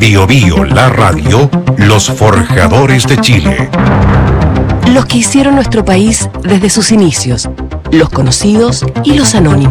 Bio Bio, la radio, los forjadores de Chile. Los que hicieron nuestro país desde sus inicios, los conocidos y los anónimos.